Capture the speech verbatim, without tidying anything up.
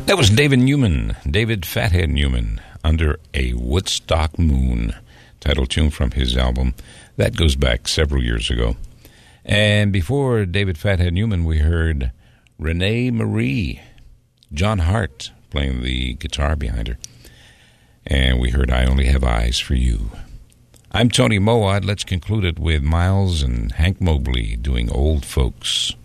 That was David Newman, David Fathead Newman, Under a Woodstock Moon, title tune from his album. That goes back several years ago. And before David Fathead Newman, we heard Renee Marie, John Hart playing the guitar behind her. And we heard I Only Have Eyes for You. I'm Tony Mowat. Let's conclude it with Miles and Hank Mobley doing Old Folks.